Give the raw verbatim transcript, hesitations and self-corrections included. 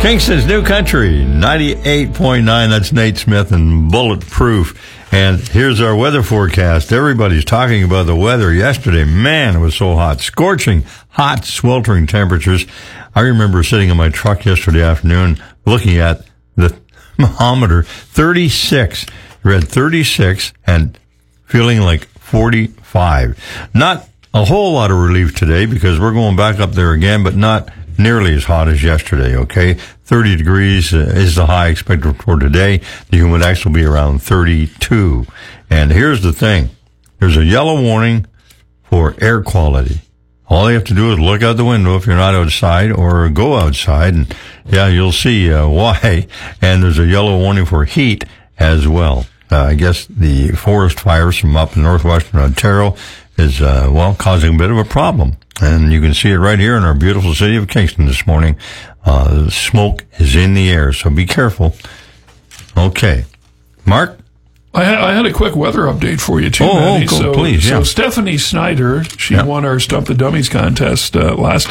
Kingston's New Country, ninety-eight point nine. That's Nate Smith and Bulletproof. And here's our weather forecast. Everybody's talking about the weather yesterday. Man, it was so hot. Scorching, hot, sweltering temperatures. I remember sitting in my truck yesterday afternoon looking at the thermometer, thirty-six. Read thirty-six and feeling like forty-five. Not a whole lot of relief today because we're going back up there again, but not nearly as hot as yesterday, okay? thirty degrees uh, is the high expected for today. The humidex will be around thirty-two. And here's the thing. There's a yellow warning for air quality. All you have to do is look out the window if you're not outside or go outside, and yeah, you'll see uh, why. And there's a yellow warning for heat as well. Uh, I guess the forest fires from up in northwestern Ontario is, uh, well, causing a bit of a problem. And you can see it right here in our beautiful city of Kingston this morning. Uh, smoke is in the air, so be careful. Okay. Mark? I had, I had a quick weather update for you, too, Oh, Matty. oh, cool, so, please, yeah. So Stephanie Snyder, she yeah. won our Stump the Dummies contest uh, last